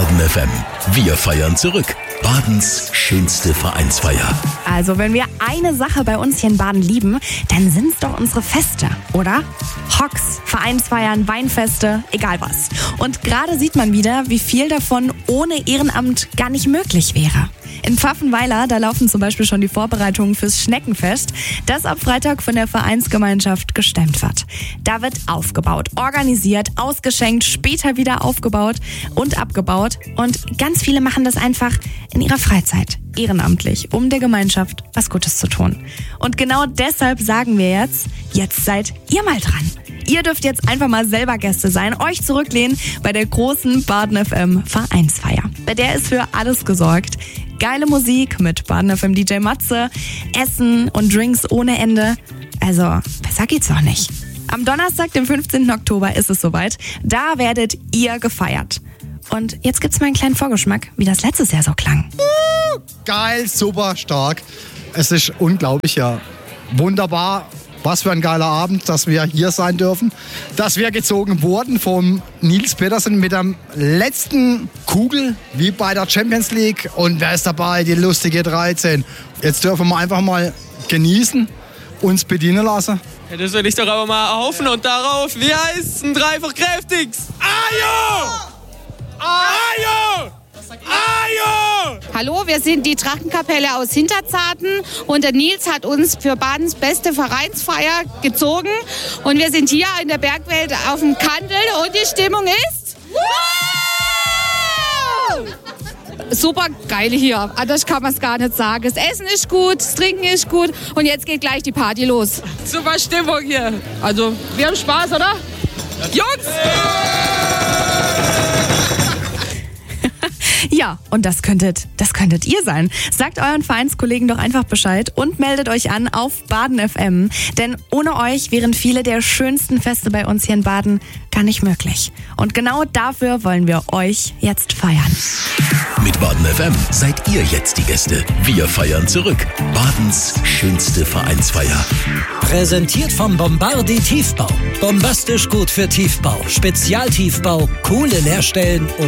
Baden FM. Wir feiern zurück. Badens schönste Vereinsfeier. Also, wenn wir eine Sache bei uns hier in Baden lieben, dann sind's doch unsere Feste, oder? Hocks, Vereinsfeiern, Weinfeste, egal was. Und gerade sieht man wieder, wie viel davon ohne Ehrenamt gar nicht möglich wäre. In Pfaffenweiler, da laufen zum Beispiel schon die Vorbereitungen fürs Schneckenfest, das ab Freitag von der Vereinsgemeinschaft gestemmt wird. Da wird aufgebaut, organisiert, ausgeschenkt, später wieder aufgebaut und abgebaut. Und ganz viele machen das einfach in ihrer Freizeit, ehrenamtlich, um der Gemeinschaft was Gutes zu tun. Und genau deshalb sagen wir jetzt seid ihr mal dran. Ihr dürft jetzt einfach mal selber Gäste sein, euch zurücklehnen bei der großen Baden FM Vereinsfeier. Bei der ist für alles gesorgt. Geile Musik mit Baden FM DJ Matze, Essen und Drinks ohne Ende. Also, besser geht's doch nicht. Am Donnerstag, dem 15. Oktober, ist es soweit. Da werdet ihr gefeiert. Und jetzt gibt's mal einen kleinen Vorgeschmack, wie das letztes Jahr so klang. Geil, super, stark. Es ist unglaublich, ja. Wunderbar. Was für ein geiler Abend, dass wir hier sein dürfen. Dass wir gezogen wurden vom Nils Petersen mit der letzten Kugel, wie bei der Champions League. Und wer ist dabei? Die lustige 13. Jetzt dürfen wir einfach mal genießen, uns bedienen lassen. Ja, das will ich doch aber mal erhoffen. Und darauf, wie heißt ein dreifach kräftiges? Ajo! Ajo! Ajo! Hallo, wir sind die Drachenkapelle aus Hinterzarten und der Nils hat uns für Badens beste Vereinsfeier gezogen und wir sind hier in der Bergwelt auf dem Kandel und die Stimmung ist super geil hier. Anders kann man es gar nicht sagen. Das Essen ist gut, das Trinken ist gut und jetzt geht gleich die Party los. Super Stimmung hier. Also, wir haben Spaß, oder? Jungs! Ja, und das könntet ihr sein. Sagt euren Vereinskollegen doch einfach Bescheid und meldet euch an auf Baden FM. Denn ohne euch wären viele der schönsten Feste bei uns hier in Baden gar nicht möglich. Und genau dafür wollen wir euch jetzt feiern. Mit Baden FM seid ihr jetzt die Gäste. Wir feiern zurück. Badens schönste Vereinsfeier. Präsentiert vom Bombardi Tiefbau. Bombastisch gut für Tiefbau. Spezialtiefbau, coole Leerstellen und